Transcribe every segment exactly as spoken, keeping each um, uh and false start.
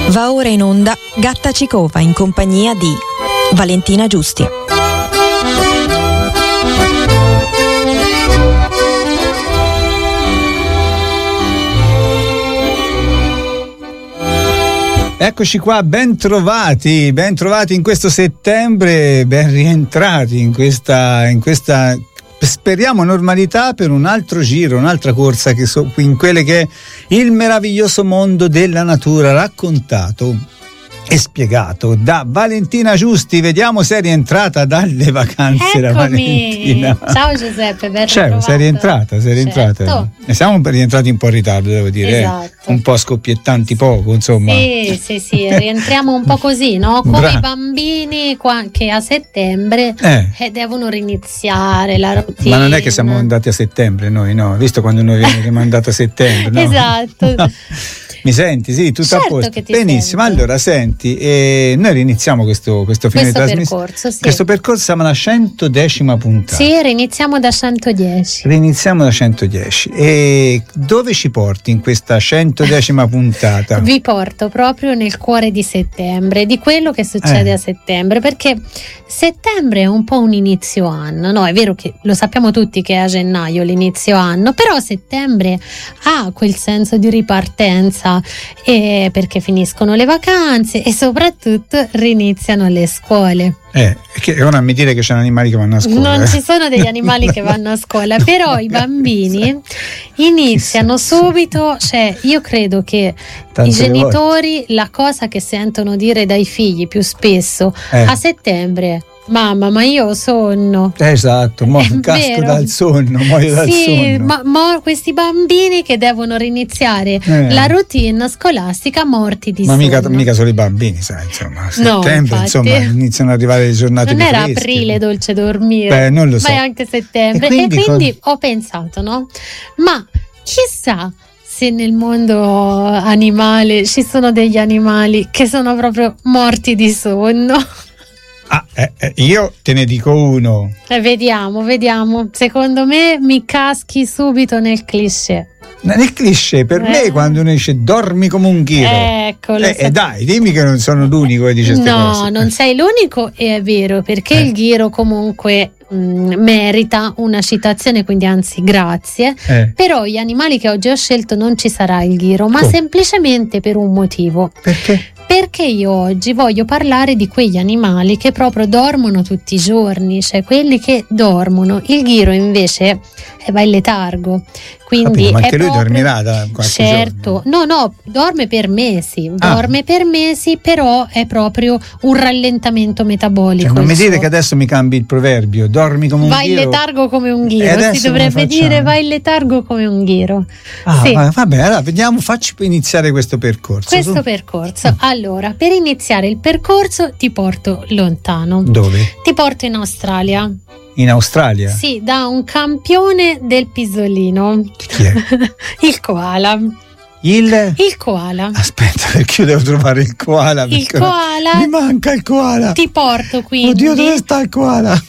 Va ora in onda Gatta Cicova in compagnia di Valentina Giusti. Eccoci qua, ben trovati, ben trovati in questo settembre, ben rientrati in questa, in questa speriamo normalità per un altro giro, un'altra corsa che so, in quelle che è il meraviglioso mondo della natura raccontato e spiegato da Valentina Giusti. Vediamo se è rientrata dalle vacanze. Eccomi. La Valentina. Ciao Giuseppe, ben cioè, ritrovato. sei rientrata, sei rientrata. Certo. E siamo rientrati un po' in ritardo, devo dire, Esatto. eh? Un po' scoppiettanti poco, insomma. Sì, sì, sì, rientriamo un po' così, no? Come Bra- i bambini qua, che a settembre eh. Eh, devono riniziare la routine. Ma non è che siamo andati a settembre noi, no? Visto quando noi viene rimandata a settembre, no? Esatto. No. Mi senti? Sì, tutto certo a posto. Che ti Benissimo, sento. Allora senti, eh, noi riniziamo questo, questo fine questo di trasmissione. percorso, sì. Questo percorso siamo alla centodecima puntata. Sì, riniziamo da centodieci. Riniziamo da centodieci. E dove ci porti in questa centodecima puntata? Vi porto proprio nel cuore di settembre, di quello che succede Eh. a settembre, perché settembre è un po' un inizio anno, no? È vero che lo sappiamo tutti che è a gennaio l'inizio anno, però settembre ha quel senso di ripartenza, e perché finiscono le vacanze e soprattutto riniziano le scuole. Eh, che ora mi dire che c'è animali che vanno a scuola. Non eh. ci sono degli animali che vanno a scuola, però i bambini iniziano subito, cioè io credo che Tante i genitori la cosa che sentono dire dai figli più spesso Eh. a settembre: mamma, ma io ho sonno. Esatto, mo È casco vero. dal sonno, muoio dal Sì, sonno. ma, ma questi bambini che devono riniziare Eh. la routine scolastica morti di Ma sonno. mica, mica solo i bambini, sai, insomma, a No, settembre, infatti. insomma, iniziano ad arrivare le giornate Non più era fresche. aprile dolce dormire, Beh, non lo so. ma è anche settembre. E quindi E quindi, co- ho pensato, no? Ma chissà se nel mondo animale ci sono degli animali che sono proprio morti di sonno. Ah, eh, eh, io te ne dico uno. Eh, vediamo, vediamo. Secondo me mi caschi subito nel cliché. Nel cliché, per Eh. me quando uno dice dormi come un ghiro. Ecco, lo Eh, so- eh, dai, dimmi che non sono l'unico che dice queste No, cose. non sei l'unico, e è vero, perché Eh. il ghiro comunque mh, merita una citazione, quindi anzi grazie. Eh, Però gli animali che oggi ho scelto non ci sarà il ghiro, ma Come? semplicemente per un motivo. perché? Perché io oggi voglio parlare di quegli animali che proprio dormono tutti i giorni, cioè quelli che dormono. Il ghiro invece eh, va in letargo, quindi Capito, ma è anche lui proprio- dormirà da qualche certo, no no, dorme per mesi, Ah. dorme per mesi, però è proprio un rallentamento metabolico. Cioè, non il mi dire suo. che adesso mi cambi il proverbio, dormi come un Va in ghiro. letargo come un E ghiro, adesso si come dovrebbe facciamo? dire va in letargo come un ghiro. Ah, Sì. va, va bene, allora vediamo, facci iniziare questo percorso. Questo Tu- percorso. Allora, per iniziare il percorso ti porto lontano. Dove? Ti porto in Australia. In Australia? Sì, da un campione del pisolino. Chi è? Il koala. Il... Il koala. Aspetta, perché io devo trovare il koala. Il perché koala. Mi manca il koala. Ti porto quindi. Oddio, dove sta il koala?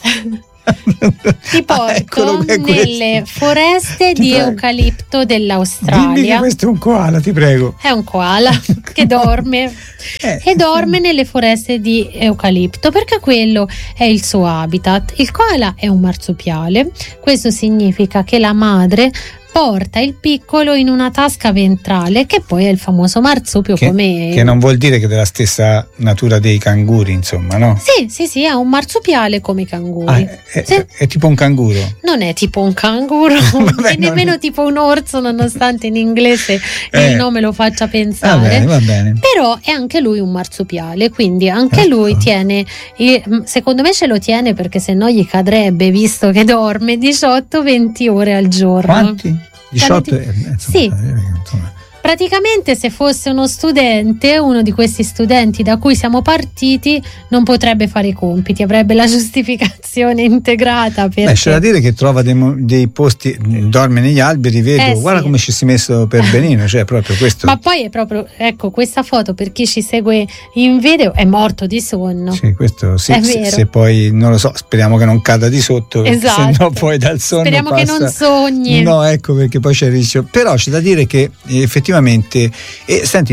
Ti porto Ah, eccolo, è nelle questo. foreste Ti di prego. eucalipto Dimmi che dell'Australia. questo è un koala, ti prego. È un koala che dorme. Eh, E dorme nelle foreste di eucalipto perché quello è il suo habitat. Il koala è un marsupiale, questo significa che la madre porta il piccolo in una tasca ventrale, che poi è il famoso marsupio. Che, come che non vuol dire che della stessa natura dei canguri, insomma, no? sì sì sì è un marsupiale come i canguri. Ah, è, è- Sì. è tipo un canguro. Non è tipo un canguro Vabbè, e nemmeno non- tipo un orso, nonostante in inglese Eh. il nome lo faccia Va pensare. bene, va bene. Però è anche lui un marsupiale, quindi anche Ecco. lui tiene, eh, secondo me ce lo tiene perché se no gli cadrebbe, visto che dorme diciotto venti ore al giorno. Quanti? diciotto? Eh, insomma, Sì. eh, insomma. Praticamente, se fosse uno studente, uno di questi studenti da cui siamo partiti, non potrebbe fare i compiti, avrebbe la giustificazione integrata. Beh, Perché c'è da dire che trova dei, mo- dei posti, dorme negli alberi, vedo, Eh, guarda sì. come ci si è messo per benino, cioè proprio questo. Ma poi è proprio, ecco, questa foto per chi ci segue in video è morto di sonno. Sì, questo sì, È se, vero. se poi non lo so, speriamo che non cada di sotto, perché Esatto. se no poi dal sonno Speriamo che passa- non sogni. No, ecco, perché poi c'è il rischio. Però c'è da dire che eh, effettivamente, e senti,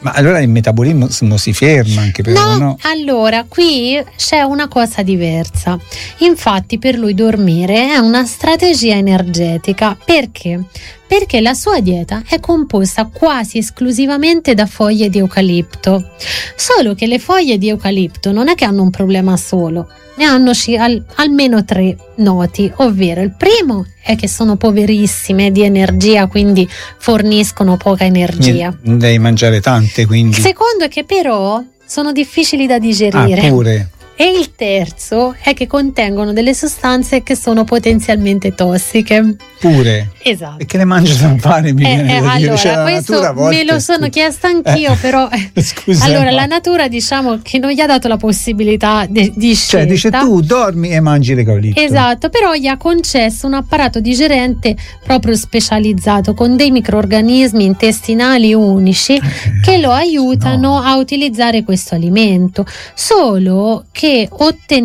Ma allora il metabolismo si ferma anche per no, no? Allora qui c'è una cosa diversa. Infatti per lui dormire è una strategia energetica. Perché? Perché la sua dieta è composta quasi esclusivamente da foglie di eucalipto. Solo che le foglie di eucalipto non è che hanno un problema solo, ne hanno al, almeno tre noti, ovvero il primo è che sono poverissime di energia, quindi forniscono poca energia. Ne devi mangiare tante, quindi. Il secondo è che però sono difficili da digerire. Ah, pure. E il terzo è che contengono delle sostanze che sono potenzialmente tossiche. Pure? Esatto. E che le mangia da fare? Mi eh, viene eh, da dire. allora, Cioè, questo la volte, me lo sono scusa. chiesta anch'io, eh, però scusa, allora ma... la natura diciamo che non gli ha dato la possibilità de- di scelta. Cioè dice tu dormi e mangi l'eucalipto. Esatto, però gli ha concesso un apparato digerente proprio specializzato con dei microrganismi intestinali unici eh, che lo aiutano no. a utilizzare questo alimento. Solo che ottenere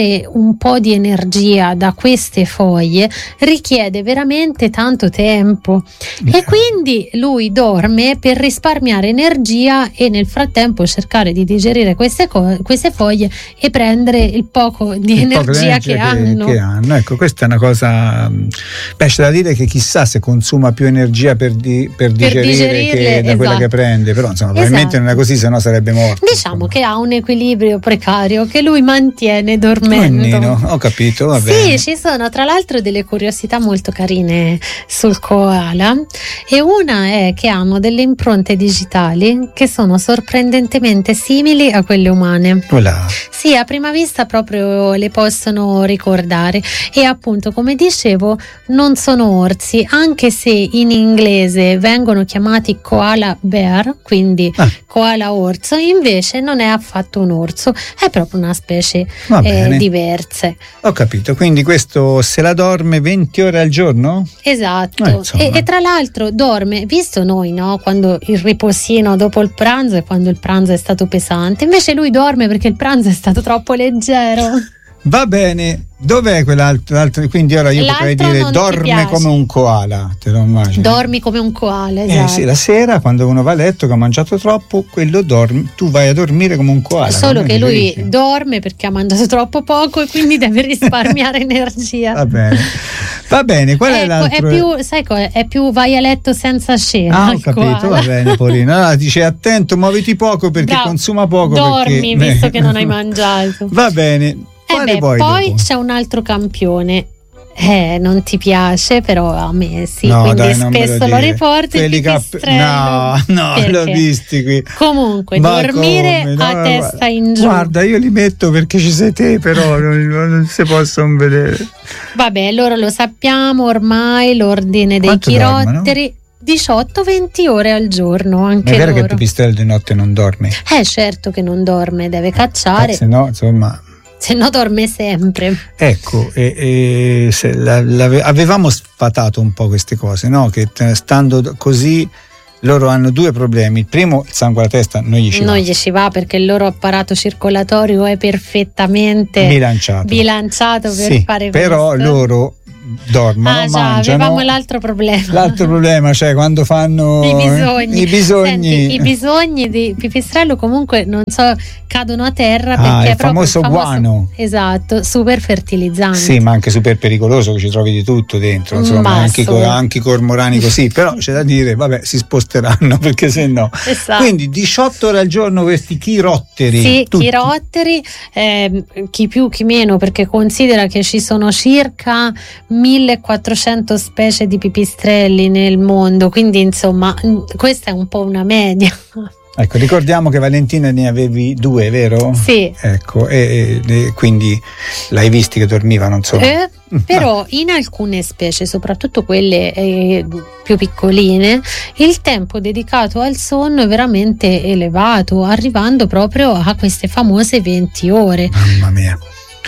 un po' di energia da queste foglie richiede veramente tanto tempo e quindi lui dorme per risparmiare energia e nel frattempo cercare di digerire queste, co- queste foglie e prendere il poco di il energia, poco energia che, che, hanno. che hanno. Ecco, questa è una cosa. Beh, c'è da dire che chissà se consuma più energia per, di, per, per digerire che da esatto. quella che prende, però insomma probabilmente esatto. non è così, sennò sarebbe morto. Diciamo insomma. Che ha un equilibrio precario che lui mantiene dormendo. Nino, ho capito, va bene. Sì, ci sono tra l'altro delle curiosità molto carine sul koala e una è che hanno delle impronte digitali che sono sorprendentemente simili a quelle umane. Voilà. Sì, a prima vista proprio le possono ricordare e appunto come dicevo non sono orsi, anche se in inglese vengono chiamati koala bear, quindi ah. koala orso, invece non è affatto un orso, è proprio una specie eh, diverse. Ho capito, quindi questo se la dorme venti ore al giorno? Esatto, eh, e, e tra l'altro dorme, visto noi no, quando il riposino dopo il pranzo e quando il pranzo è stato pesante, invece lui dorme perché il pranzo è stato troppo leggero. Va bene, dov'è quell'altro? L'altro, quindi ora io L'altro potrei dire dorme come un koala, te lo immagini? Dormi come un koala, esatto. Eh sì, la sera quando uno va a letto che ha mangiato troppo, quello dorme, tu vai a dormire come un koala. Solo che lui dici? dorme perché ha mangiato troppo poco e quindi deve risparmiare energia. Va bene. Va bene, qual ecco, è l'altro? È più, sai cosa? È più vai a letto senza cena. Ah, ho capito, koala. Va bene, Porino. Allora dice attento, muoviti poco perché Bravo. consuma poco. Dormi, perché... visto che non hai mangiato. Va bene. Eh beh, poi poi c'è un altro campione. Eh, non ti piace, però a me sì, no, quindi dai, spesso lo, lo riporti. Quelli cap- no, no, perché? L'ho visti qui. Comunque, Ma dormire come? a no, testa guarda, in giù. Guarda, io li metto perché ci sei te, però non, non si possono vedere. Vabbè, loro lo sappiamo ormai, l'ordine dei Quanto chirotteri. Dormono? diciotto venti ore al giorno, anche Ma è vero loro. che il pipistrello di notte non dorme? Eh, certo che non dorme, deve cacciare. Eh, se no, insomma. Se no dorme sempre. Ecco, e, e se la, la, avevamo sfatato un po' queste cose, no? Che stando così loro hanno due problemi. Il primo, il sangue alla testa non gli ci non va. Non gli ci va perché il loro apparato circolatorio è perfettamente bilanciato, bilanciato per sì, fare però questo. loro dormono, ah, già, mangiano. Avevamo l'altro problema. L'altro problema, cioè quando fanno i bisogni. I bisogni, Senti, i bisogni di pipistrello comunque non so, cadono a terra perché ah, è il proprio famoso, il famoso guano. Esatto, super fertilizzante. Sì, ma anche super pericoloso, che ci trovi di tutto dentro, insomma, anche, anche i cormorani così, però c'è da dire, vabbè, si sposteranno perché se no. Esatto. Quindi diciotto ore al giorno questi chirotteri. Sì, tutti. chirotteri, eh, chi più chi meno, perché considera che ci sono circa millequattrocento specie di pipistrelli nel mondo, quindi insomma questa è un po' una media. Ecco, ricordiamo che Valentina ne avevi due, vero? Sì. Ecco, e, e quindi l'hai visti che dormivano, insomma. Eh, però in alcune specie, soprattutto quelle eh, più piccoline, il tempo dedicato al sonno è veramente elevato, arrivando proprio a queste famose venti ore. Mamma mia.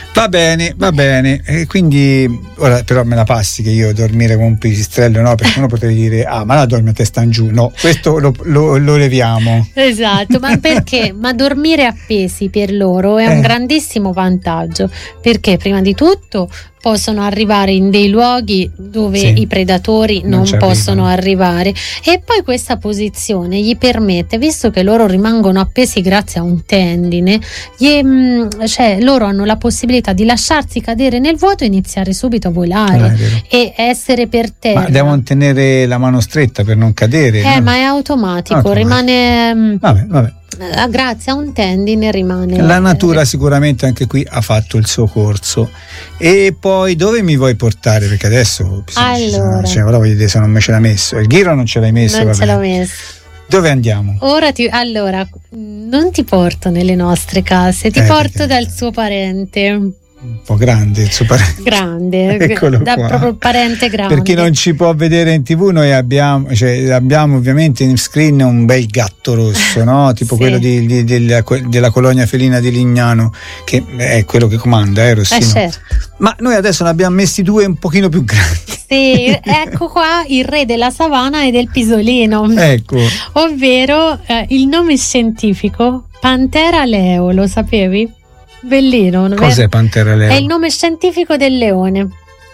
Va bene, va bene. E quindi ora però me la passi che io dormire con un pipistrello, no? Perché uno potrebbe dire ah, ma la dormi a testa in giù. No, questo lo, lo, lo leviamo. Esatto, ma perché? Ma dormire appesi per loro è Eh. un grandissimo vantaggio, perché prima di tutto possono arrivare in dei luoghi dove Sì. i predatori Non non, ci possono arrivano. arrivare, e poi questa posizione gli permette, visto che loro rimangono appesi grazie a un tendine, gli, mm, cioè loro hanno la possibilità di lasciarsi cadere nel vuoto e iniziare subito a volare Ah, è vero. e essere per terra. Ma devono tenere la mano stretta per non cadere. eh, no? ma è automatico, Automatico. rimane mm, Vabbè, vabbè. eh, grazie a un tendine rimane. La natura sicuramente anche qui ha fatto il suo corso. E poi dove mi vuoi portare? Perché adesso Allora. cioè, ora voglio dire se non me ce l'hai messo. Il ghiro non ce l'hai messo, non va ce bene. l'ho messo. Dove andiamo? Ora ti, allora, non ti porto nelle nostre case, ti Eh, porto perché- dal suo parente Un po' grande il suo parente. grande, Eccolo da qua. proprio parente grande. Per chi non ci può vedere in tv, noi abbiamo, cioè, abbiamo ovviamente in screen un bel gatto rosso, no? Tipo Sì. quello di, di- della, della colonia felina di Lignano, che è quello che comanda, eh, Rossino? Eh, certo. Ma noi adesso ne abbiamo messi due un pochino più grandi. Sì, ecco qua il re della savana e del pisolino, Ecco. ovvero eh, il nome scientifico Panthera leo, lo sapevi? Bellino, non Cos'è vero? Pantera Leo? È il nome scientifico del leone.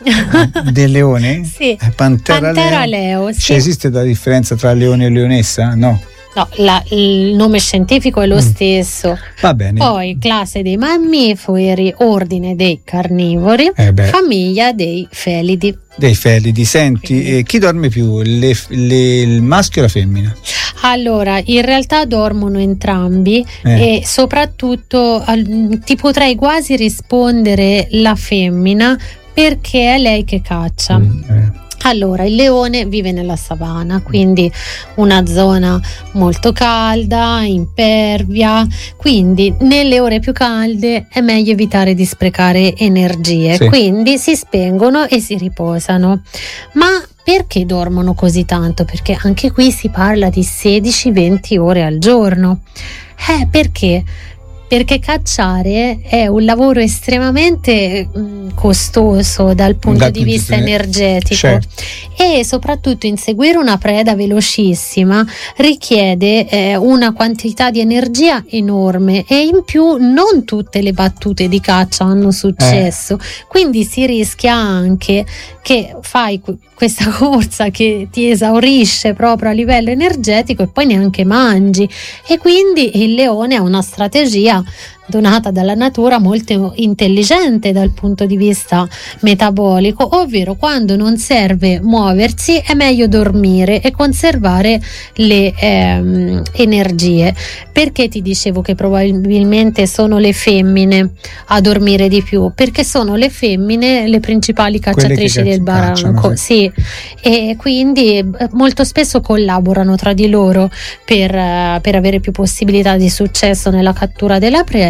Del leone? Sì. Eh, Pantera, Pantera Leo. leo, sì. C'è, esiste la differenza tra leone e leonessa? No. No, la- il nome scientifico è lo Mm. stesso. Va bene. Poi classe dei mammiferi, ordine dei carnivori, Eh beh. famiglia dei felidi. Dei felidi. Senti, Felidi. eh, chi dorme più? Le- le- il maschio o la femmina? Allora, in realtà dormono entrambi Eh. e soprattutto al- ti potrei quasi rispondere la femmina, perché è lei che caccia. Mm, eh. Allora, il leone vive nella savana, quindi una zona molto calda, impervia, quindi nelle ore più calde è meglio evitare di sprecare energie, Sì. quindi si spengono e si riposano. Ma perché dormono così tanto? Perché anche qui si parla di sedici venti ore al giorno. Eh, perché? Perché cacciare è un lavoro estremamente mh, costoso dal punto Dal di punto vista di- energetico, certo. e soprattutto inseguire una preda velocissima richiede eh, una quantità di energia enorme, e in più non tutte le battute di caccia hanno successo, quindi si rischia anche che fai que- questa corsa che ti esaurisce proprio a livello energetico e poi neanche mangi, e quindi il leone ha una strategia donata dalla natura molto intelligente dal punto di vista metabolico, ovvero quando non serve muoversi è meglio dormire e conservare le ehm, energie. Perché ti dicevo che probabilmente sono le femmine a dormire di più? Perché sono le femmine le principali cacciatrici Quelle che del cacci- baranco, cacciano, sì, e quindi eh, molto spesso collaborano tra di loro per, eh, per avere più possibilità di successo nella cattura della preda,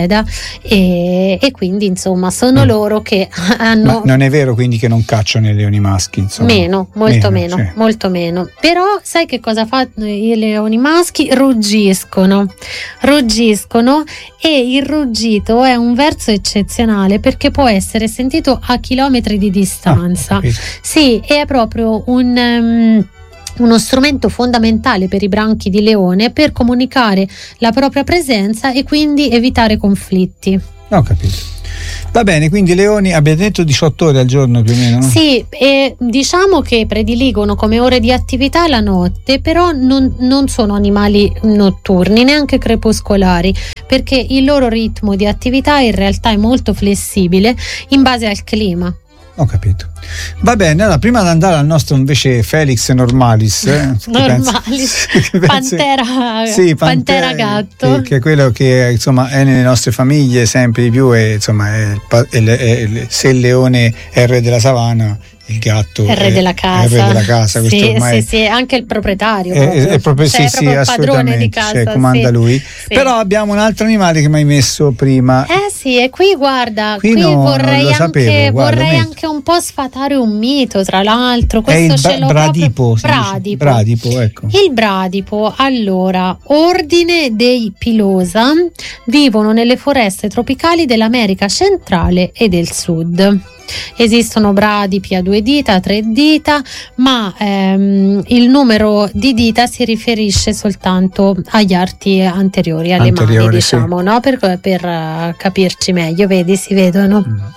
e, e quindi insomma sono Mm. loro che Ma hanno non è vero quindi che non cacciano i leoni maschi, insomma. meno, molto Meno, meno, sì. molto meno. Però sai che cosa fanno i leoni maschi? Ruggiscono, ruggiscono e il ruggito è un verso eccezionale perché può essere sentito a chilometri di Ah, distanza. ho capito. Sì, è proprio un um, uno strumento fondamentale per i branchi di leone per comunicare la propria presenza e quindi evitare conflitti. Ho capito. Va bene, quindi i leoni abbiamo detto diciotto ore al giorno più o meno, no? Sì, e diciamo che prediligono come ore di attività la notte, però non, non sono animali notturni, neanche crepuscolari, perché il loro ritmo di attività in realtà è molto flessibile in base al clima. Ho capito. Va bene, allora prima di andare al nostro invece Felix Normalis, eh, che Normalis, pensi- che pensi- Pantera, Sì, Pantera gatto. Che, che è quello che insomma è nelle nostre famiglie sempre di più, e insomma è il pa- è il- è il- se il leone è il re della savana, il gatto È il re della casa. è il re della casa, questo sì, ormai sì, sì, anche il proprietario. è, proprio. è proprio, Cioè, sì, è sì, proprio il padrone assolutamente, di casa. cioè, comanda sì. lui. Sì. Però abbiamo un altro animale che mi hai messo prima, Eh sì, sì, e qui guarda, qui, qui no, vorrei, non lo sapevo, anche, guarda, vorrei metto. anche un po' sfatare un mito, tra l'altro. È il Questo ce l'ho bradipo, proprio. si dice. Bradipo. Bradipo, ecco. Il bradipo, allora, ordine dei pilosa, vivono nelle foreste tropicali dell'America centrale e del sud. Esistono bradipi a due dita, a tre dita, ma ehm, il numero di dita si riferisce soltanto agli arti anteriori, alle Anteriori, mani, diciamo, sì. no? Per, per uh, capirci meglio, vedi, si vedono. Mm.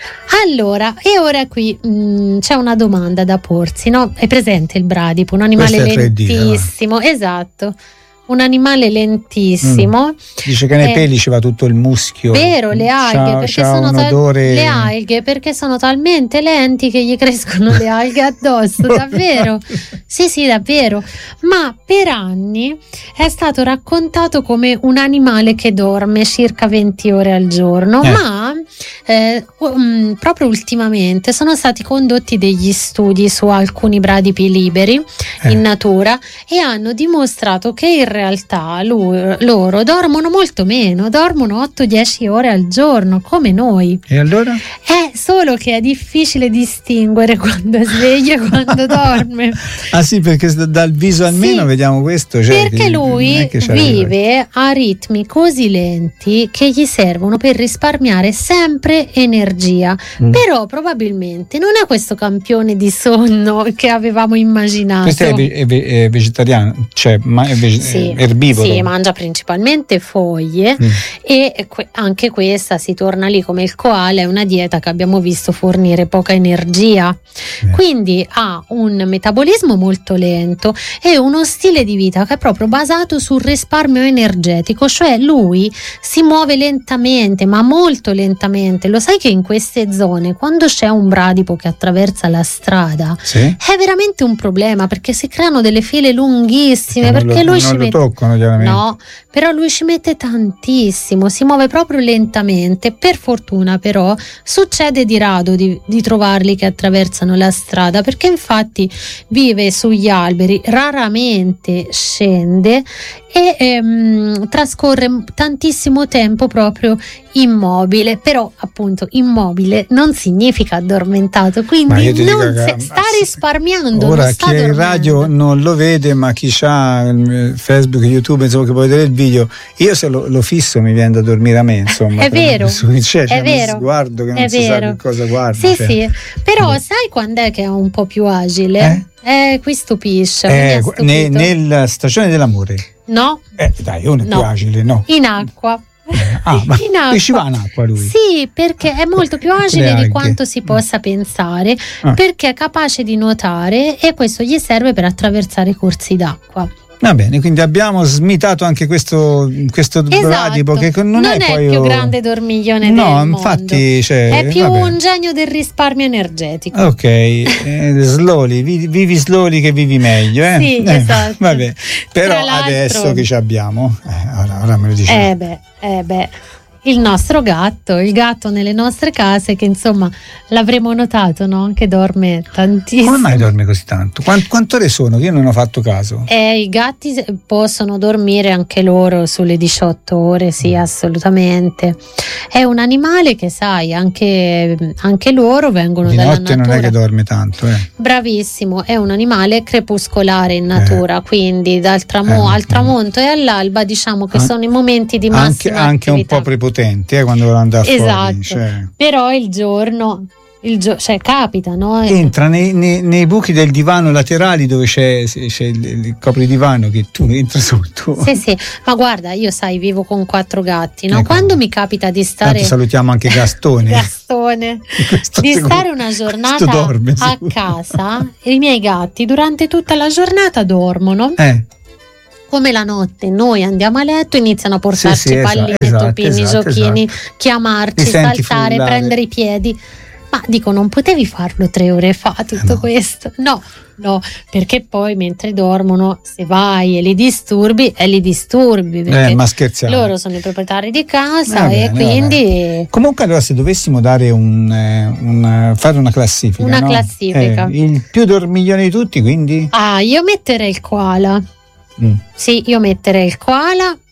Allora, e ora qui mh, c'è una domanda da porsi, no? È presente il bradipo, un animale Questo è tre dita, lentissimo, esatto. Un animale lentissimo. Mm. Dice che nei Eh, peli ci va tutto il muschio. Vero, le alghe, C'ha- perché c'ha sono un tal- odore. le alghe perché sono talmente lenti che gli crescono le alghe addosso, davvero? Sì, sì, davvero. Ma per anni è stato raccontato come un animale che dorme circa venti ore al giorno, Eh. ma eh, um, proprio ultimamente sono stati condotti degli studi su alcuni bradipi liberi Eh. in natura e hanno dimostrato che in realtà lu- loro dormono molto meno, dormono otto dieci ore al giorno come noi. E allora? È solo che è difficile distinguere quando è sveglio e quando dorme. Ah sì, perché s- dal viso almeno Sì, vediamo questo. Cioè, perché che- non lui è che c'arriva. vive a ritmi così lenti che gli servono per risparmiare sempre energia. Mm. Però probabilmente non è questo campione di sonno che avevamo immaginato. Questo è, ve- è ve- è vegetariano, cioè ma è vege- Sì, è erbivoro. sì, mangia principalmente foglie Mm. e que- anche questa, si torna lì come il koala, è una dieta che abbiamo visto fornire poca energia, Eh. quindi ha un metabolismo molto lento e uno stile di vita che è proprio basato sul risparmio energetico, cioè lui si muove lentamente, ma molto lentamente. Lo sai che in queste zone, quando c'è un bradipo che attraversa la strada, Sì? è veramente un problema, perché si creano delle file lunghissime, Eh, non perché lo, lui non ci lo mette toccano chiaramente. No, però lui ci mette tantissimo, si muove proprio lentamente. Per fortuna però succede di rado di, di trovarli che attraversano la strada, perché infatti vive sugli alberi, raramente scende e ehm, trascorre tantissimo tempo proprio immobile. Però appunto immobile non significa addormentato, Ma quindi io ti dico non che- se- sta sì. risparmiando. Ora non sta chi è in dormendo. radio non lo vede, ma chi ha Facebook, YouTube, insomma, che può vedere il video, io se lo, lo fisso mi viene da dormire a me, insomma. È per- vero, c'è, c'è è uno vero, sguardo che non è si sa vero. che cosa guarda. Sì, cioè. sì, però Eh. sai quando è che è un po' più agile? Eh, qui stupisce, mi Eh, ha gu- stupito. ne- nella stagione dell'amore, No, eh, dai, uno è No. più agile, no? in acqua. Ah, ma In acqua. e ci va in acqua lui? Sì, perché è molto più Con le agile di alghe. quanto si possa pensare, Ah. perché è capace di nuotare e questo gli serve per attraversare i corsi d'acqua. Va bene, quindi abbiamo smitato anche questo, questo bradipo che non, non è, è poi il più oh, grande dormiglione no, del infatti, mondo. cioè, È più vabbè. un genio del risparmio energetico. Ok, eh, slowly, vivi, vivi slowly che vivi meglio, eh? Sì, Eh, esatto. Vabbè, però Tra l'altro- adesso che ci abbiamo, eh, ora, ora me lo dici. Eh beh, eh beh, il nostro gatto, il gatto nelle nostre case, che insomma l'avremo notato, no? Che dorme tantissimo. Come mai dorme così tanto? Quant- quante ore sono? Che io non ho fatto caso. Eh, i gatti se- possono dormire anche loro sulle diciotto ore, sì, assolutamente. È un animale che, sai, anche, anche loro vengono Di dalla notte natura. non è che dorme tanto, eh. Bravissimo, è un animale crepuscolare in natura, quindi dal tramo- Eh, al tramonto e all'alba, diciamo che An- sono i momenti di Anche, massima anche un attività. po' prepotenti, eh, quando vuole andare Esatto. fuori. Cioè. Però il giorno, il gio- cioè capita, no? Entra nei, nei- nei buchi del divano laterali dove c'è, c'è il, il copridivano che tu entri sotto. Sì, sì, ma guarda, io sai, vivo con quattro gatti, no? Ecco. Quando mi capita di stare Tanto salutiamo anche Gastone. Gastone, Questo di sicuro- stare una giornata questo dorme, a sicuro. casa, i miei gatti durante tutta la giornata dormono. Eh, Come la notte noi andiamo a letto, iniziano a portarci Sì, sì, esatto, palline, esatto, topini, esatto, giochini, esatto. chiamarci, Ti senti saltare, frullare. prendere i piedi. Ma dico, non potevi farlo tre ore fa tutto Eh, no. questo? No, no, perché poi mentre dormono, se vai e li disturbi, e li disturbi, perché eh, ma scherziamo. loro sono i proprietari di casa Va e bene, quindi Comunque allora se dovessimo dare un, eh, un, eh, fare una classifica, Una no? classifica. Eh, il più dormiglione di tutti, quindi ah, io metterei il koala. Mm. Sì, io metterei il koala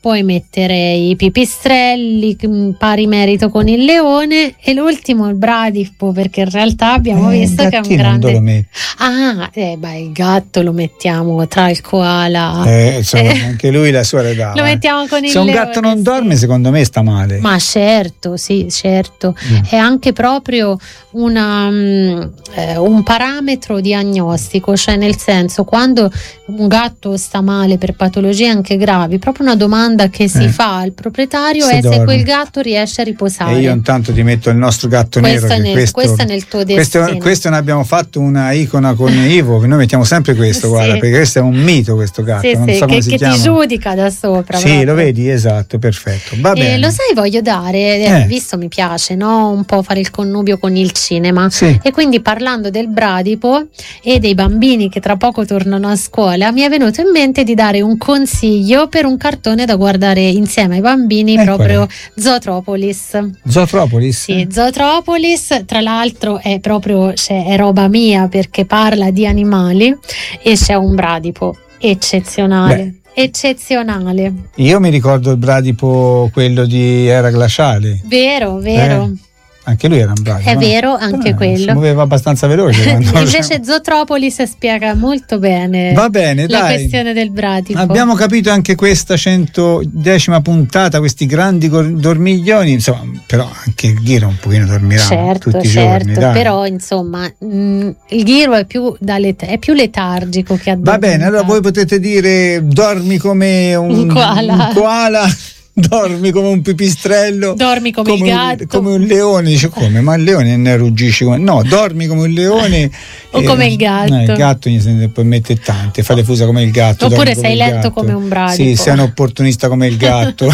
poi metterei i pipistrelli, pari merito con il leone, e l'ultimo il bradipo, perché in realtà abbiamo Eh, visto il che è un gattino grande... non lo metti. Ah, eh, beh, il gatto lo mettiamo tra il koala. Eh, insomma, Eh. anche lui la sua età. Lo mettiamo con il Se un leone, gatto non sì. dorme, secondo me sta male. Ma certo, sì, certo. Mm. È anche proprio una, um, eh, un parametro diagnostico, cioè nel senso, quando un gatto sta male per patologie anche gravi, proprio una domanda che si Eh. fa al proprietario Se è dorme. se quel gatto riesce a riposare. E io intanto ti metto il nostro gatto questo, nero. è Che nel, questo, questo è nel tuo questo, destino. questo ne abbiamo fatto una icona con Ivo, che noi mettiamo sempre questo, Sì. guarda, perché questo è un mito, questo gatto. Sì, non sì, so come che, si che chiama. ti giudica da sopra. Sì, proprio. lo vedi, esatto, perfetto. Va E bene. lo sai, voglio dare, eh, Eh. visto mi piace, no? Un po' fare il connubio con il cinema. Sì. E quindi, parlando del bradipo e dei bambini che tra poco tornano a scuola, mi è venuto in mente di dare un consiglio per un cartone da guardare insieme ai bambini, Eccolo. proprio Zootropolis. Zootropolis? Sì, Zootropolis, tra l'altro è proprio, cioè, è roba mia, perché parla di animali e c'è un bradipo eccezionale. Eccezionale. Io mi ricordo il bradipo, quello di Era Glaciale. Vero, vero. Eh, anche lui era un bradipo. È no? vero, anche Eh, quello. Si muoveva abbastanza veloce. quando- Invece Zootropolis spiega molto bene Va bene, la dai. questione del bradipo. Abbiamo capito anche questa centodecima puntata, questi grandi gor- dormiglioni, insomma, però anche il Ghiro un pochino dormirà Certo, tutti i certo, giorni. Dai. però insomma mh, il Ghiro è più, da let- è più letargico che Va bene, allora voi potete dire dormi come un, Un koala. un koala, dormi come un pipistrello, Dormi come il un- gatto. come un leone. Dice come? Ma il leone ne ruggisce come... No, dormi come un leone O come il gatto. No, il gatto gli se ne può mettere tante, fa le fusa come il gatto. Oppure dormi come sei il lento gatto. come un bradipo. Sì, sei un opportunista come il gatto.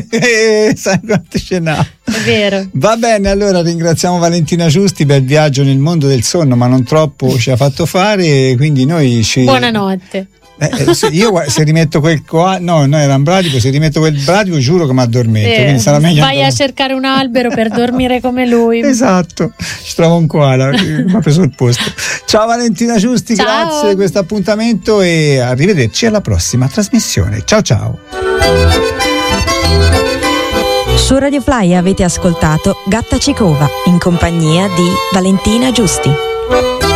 Sai quante ce n'ha. È vero. Va bene, allora ringraziamo Valentina Giusti per il viaggio nel mondo del sonno, ma non troppo ci ha fatto fare, quindi noi ci... Buonanotte. Eh, eh, se io gua- se rimetto quel koala, no, no, era un bradipo, se rimetto quel bradipo giuro che mi addormento, Eh, quindi sarà meglio vai a andare- cercare un albero per dormire come lui. Esatto, ci trovo un koala, eh, mi ha preso il posto. Ciao Valentina Giusti, Ciao. grazie di questo appuntamento e arrivederci alla prossima trasmissione. Ciao ciao. Su Radio Fly avete ascoltato Gatta Cicova in compagnia di Valentina Giusti.